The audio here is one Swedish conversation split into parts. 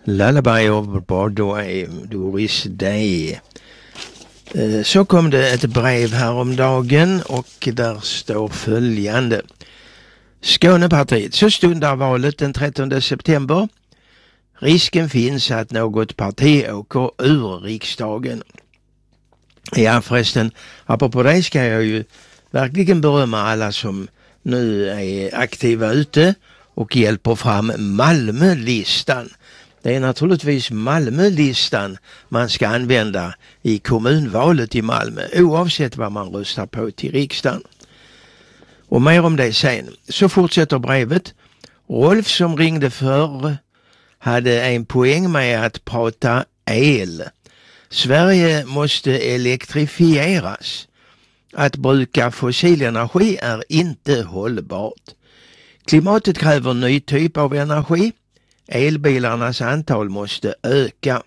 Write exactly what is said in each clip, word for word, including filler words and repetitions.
Lullaby of Broadway, Doris Day. Så kom det ett brev här om dagen och där står följande. Skånepartiet, så stundar valet den trettonde september. Risken finns att något parti åker ur riksdagen. Ja förresten, apropå det ska jag ju verkligen berömma alla som nu är aktiva ute och hjälper fram Malmölistan. Det är naturligtvis Malmölistan man ska använda i kommunvalet i Malmö, oavsett vad man röstar på till riksdagen. Och mer om det sen. Så fortsätter brevet. Rolf som ringde förr hade en poäng med att prata el. Sverige måste elektrifieras. Att bruka fossil energi är inte hållbart. Klimatet kräver ny typ av energi. Elbilarnas antal måste öka.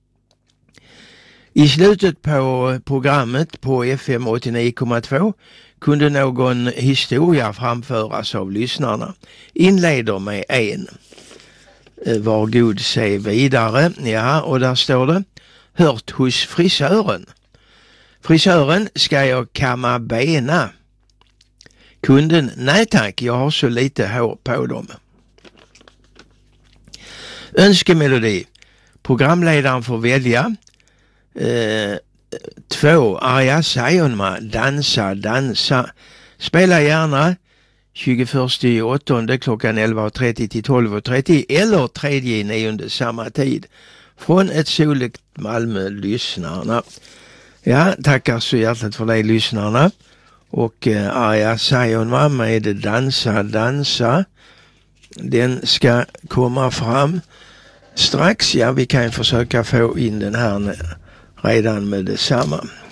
I slutet på programmet på F M åttionio komma två kunde någon historia framföras av lyssnarna. Inleder med en. Var god se vidare. Ja, och där står det. Hört hos frisören. Frisören, ska jag kamma bena? Kunden, nej tack, jag har så lite hår på dem. Önskemelodi. Programledaren får välja. Eh, två. Arja Saijonmaa, dansa, dansa. Spela gärna tjugoförsta i åttonde klockan elva och trettio till tolv och trettio eller tredje i nionde samma tid. Från ett soligt Malmö lyssnarna. Ja, tackar så hjärtligt för det lyssnarna. Och eh, Arja Saijonmaa med dansa, dansa. Den ska komma fram strax. Ja, vi kan försöka få in den här redan med detsamma.